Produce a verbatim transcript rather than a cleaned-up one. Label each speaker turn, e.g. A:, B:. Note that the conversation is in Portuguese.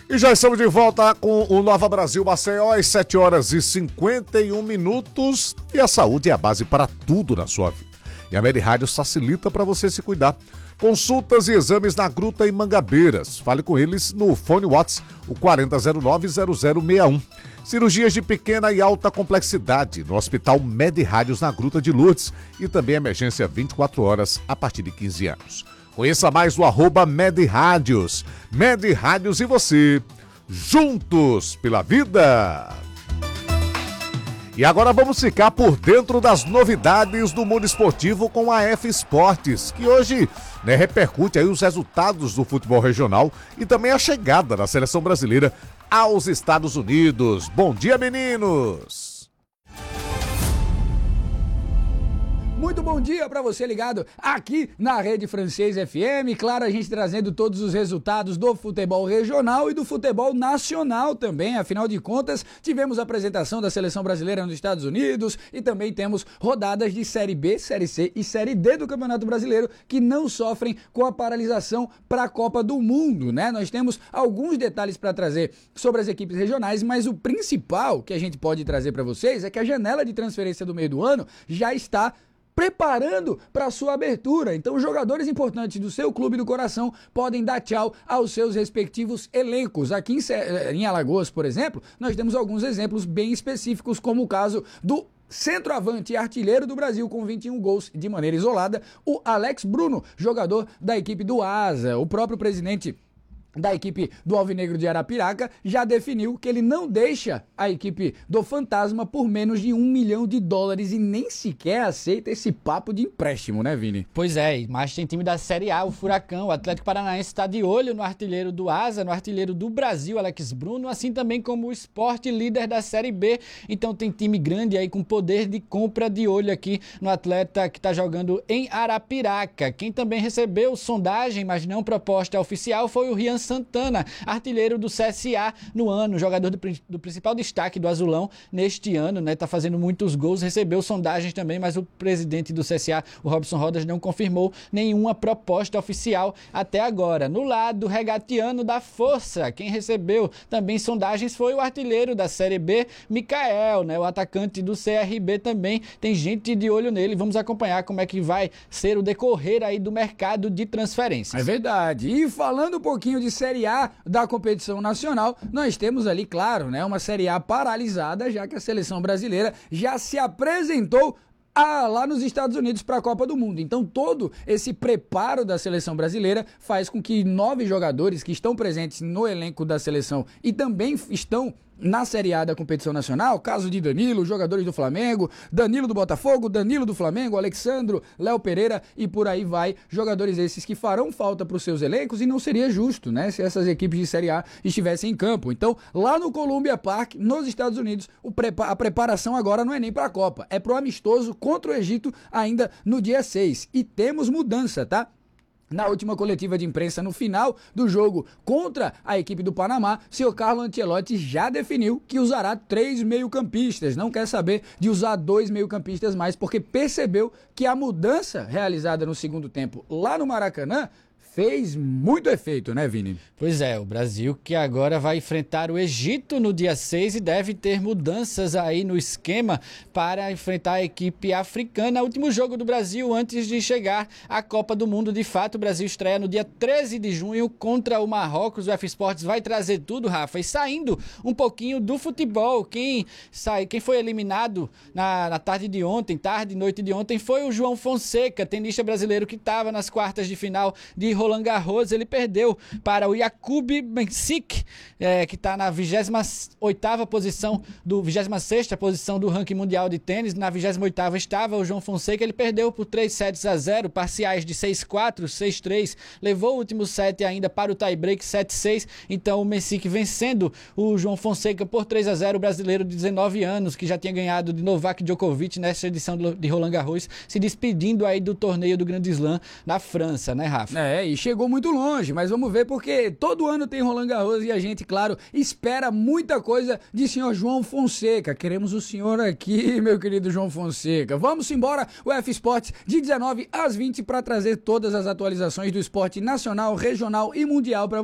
A: E já estamos de volta com o Nova Brasil Maceió às sete horas e cinquenta e um minutos. E a saúde é a base para tudo na sua vida. E a MediRádios facilita para você se cuidar. Consultas e exames na Gruta e Mangabeiras. Fale com eles no fone WhatsApp, o quatro zero zero nove zero zero seis um. Cirurgias de pequena e alta complexidade no Hospital MediRádios na Gruta de Lourdes. E também emergência vinte e quatro horas a partir de quinze anos. Conheça mais o arroba MediRádios. MediRádios e você, juntos pela vida. E agora vamos ficar por dentro das novidades do mundo esportivo com a F Esportes, que hoje né, repercute aí os resultados do futebol regional e também a chegada da seleção brasileira aos Estados Unidos. Bom dia, meninos!
B: Muito bom dia para você ligado aqui na Rede Francês F M. Claro, a gente trazendo todos os resultados do futebol regional e do futebol nacional também. Afinal de contas, tivemos a apresentação da seleção brasileira nos Estados Unidos e também temos rodadas de Série B, Série C e Série D do Campeonato Brasileiro que não sofrem com a paralisação para a Copa do Mundo, né? Nós temos alguns detalhes para trazer sobre as equipes regionais, mas o principal que a gente pode trazer para vocês é que a janela de transferência do meio do ano já está preparando para a sua abertura. Então, jogadores importantes do seu clube do coração podem dar tchau aos seus respectivos elencos. Aqui em, em Alagoas, por exemplo, nós temos alguns exemplos bem específicos, como o caso do centroavante e artilheiro do Brasil com vinte e um gols de maneira isolada, o Alex Bruno, jogador da equipe do Asa. O próprio presidente da equipe do Alvinegro de Arapiraca já definiu que ele não deixa a equipe do Fantasma por menos de um milhão de dólares e nem sequer aceita esse papo de empréstimo, né, Vini?
C: Pois é, mas tem time da Série A, o Furacão, o Atlético Paranaense está de olho no artilheiro do Asa, no artilheiro do Brasil, Alex Bruno, assim também como o Sport, líder da Série B. Então tem time grande aí com poder de compra de olho aqui no atleta que está jogando em Arapiraca. Quem também recebeu sondagem, mas não proposta oficial, foi o Rian Santana, artilheiro do C S A no ano, jogador do, do principal destaque do Azulão neste ano, né? Tá fazendo muitos gols, recebeu sondagens também, mas o presidente do C S A, o Robson Rodas, não confirmou nenhuma proposta oficial até agora. No lado regatiano da Força, quem recebeu também sondagens foi o artilheiro da Série B, Mikael, né? O atacante do C R B também, tem gente de olho nele. Vamos acompanhar como é que vai ser o decorrer aí do mercado de transferências.
B: É verdade. E falando um pouquinho de Série A da competição nacional, nós temos ali, claro, né, uma Série A paralisada, já que a seleção brasileira já se apresentou Ah, lá nos Estados Unidos para a Copa do Mundo. Então todo esse preparo da seleção brasileira faz com que nove jogadores que estão presentes no elenco da seleção e também estão na Série A da competição nacional, caso de Danilo, jogadores do Flamengo, Danilo do Botafogo, Danilo do Flamengo, Alexandro, Léo Pereira e por aí vai, jogadores esses que farão falta para os seus elencos e não seria justo, né, se essas equipes de Série A estivessem em campo. Então, lá no Columbia Park, nos Estados Unidos, o prepa- a preparação agora não é nem para a Copa, é pro amistoso contra o Egito ainda no dia seis. E temos mudança, tá? Na última coletiva de imprensa, no final do jogo contra a equipe do Panamá, o senhor Carlo Ancelotti já definiu que usará três meio-campistas. Não quer saber de usar dois meio-campistas mais, porque percebeu que a mudança realizada no segundo tempo lá no Maracanã fez muito efeito, né, Vini?
C: Pois é, o Brasil que agora vai enfrentar o Egito no dia seis e deve ter mudanças aí no esquema para enfrentar a equipe africana. Último jogo do Brasil antes de chegar à Copa do Mundo. De fato, o Brasil estreia no dia treze de junho contra o Marrocos. O F Sports vai trazer tudo, Rafa. E saindo um pouquinho do futebol, quem, sai, quem foi eliminado na, na tarde de ontem, tarde e noite de ontem, foi o João Fonseca, tenista brasileiro que estava nas quartas de final de Roland Garros. Ele perdeu para o Jakub Mensik, é, que está na vigésima oitava posição, do vigésima sexta posição do ranking mundial de tênis. Na vigésima oitava estava o João Fonseca, ele perdeu por três sets a zero, parciais de seis a quatro, seis a três, levou o último set ainda para o tie-break sete a seis, então o Mensik vencendo o João Fonseca por três a zero, o brasileiro de dezenove anos, que já tinha ganhado de Novak Djokovic nessa edição de Roland Garros, se despedindo aí do torneio do Grande Slam na França, né, Rafa?
B: É, e chegou muito longe, mas vamos ver, porque todo ano tem Roland Garros e a gente, claro, espera muita coisa de senhor João Fonseca. Queremos o senhor aqui, meu querido João Fonseca. Vamos embora, o F Sports de dezenove às vinte para trazer todas as atualizações do esporte nacional, regional e mundial para